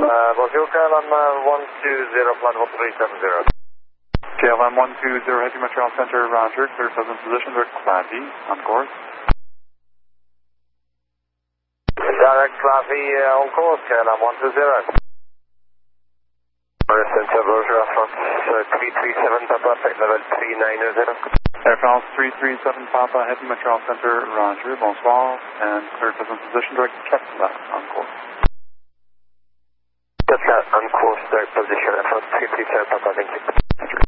Bonjour, KLM 120, platform 370. KLM 120, Heavy Montreal Center, Roger. Clear present position, direct Clappy, on course. Direct Clappy on course, KLM 120. Center, Bonjour, Air France 337, Papa, flight level 390. Air France 337, Papa, Heavy Montreal Center, Roger. Bonsoir, and clear present position, direct Capella, on course. Capella, on course, direct position, Air France 337, Papa, thank you.